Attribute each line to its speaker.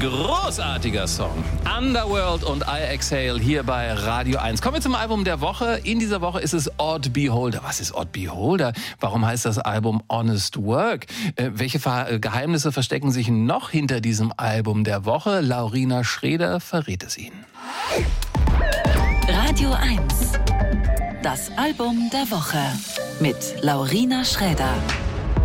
Speaker 1: Großartiger Song. Underworld und I Exhale hier bei Radio 1. Kommen wir zum Album der Woche. In dieser Woche ist es Odd Beholder. Was ist Odd Beholder? Warum heißt das Album Honest Work? Welche Geheimnisse verstecken sich noch hinter diesem Album der Woche? Laurina Schreder verrät es Ihnen.
Speaker 2: Radio 1. Das Album der Woche mit Laurina Schreder.